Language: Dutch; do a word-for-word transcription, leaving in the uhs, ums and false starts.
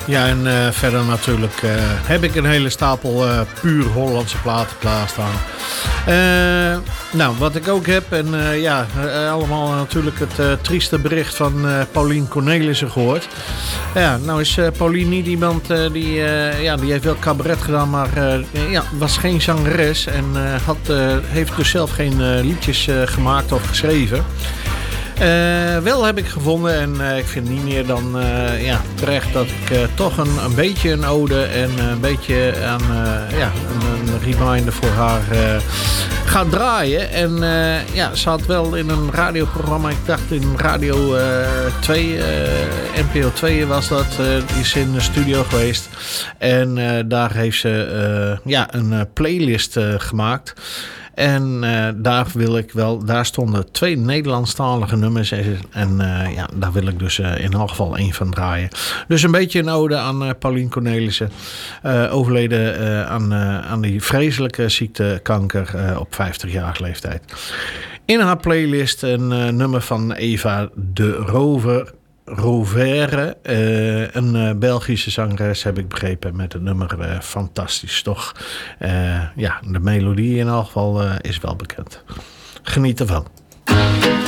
Ja, en uh, verder natuurlijk uh, heb ik een hele stapel uh, puur Hollandse platen klaarstaan. Uh, nou, wat ik ook heb, en uh, ja, uh, allemaal natuurlijk het uh, trieste bericht van uh, Paulien Cornelissen gehoord. Ja, nou is uh, Paulien niet iemand uh, die, uh, ja, die heeft wel cabaret gedaan, maar uh, ja, was geen zangeres en uh, had, uh, heeft dus zelf geen uh, liedjes uh, gemaakt of geschreven. Uh, wel heb ik gevonden en uh, ik vind niet meer dan uh, ja, terecht dat ik uh, toch een, een beetje een ode en een beetje aan, uh, ja, een, een reminder voor haar uh, ga draaien. En uh, ja, ze had wel in een radioprogramma, ik dacht in Radio uh, twee, uh, N P O twee was dat, uh, is in de studio geweest. En uh, daar heeft ze uh, ja, een uh, playlist uh, gemaakt. En uh, daar wil ik wel, daar stonden twee Nederlandstalige nummers en uh, ja, daar wil ik dus uh, in elk geval één van draaien. Dus een beetje een ode aan uh, Paulien Cornelissen, uh, overleden uh, aan, uh, aan die vreselijke ziekte kanker uh, op vijftigjarige leeftijd. In haar playlist een uh, nummer van Eva de Rover. Rovere, uh, een uh, Belgische zangeres heb ik begrepen met het nummer uh, fantastisch toch. Uh, ja, de melodie in elk geval uh, is wel bekend. Geniet ervan.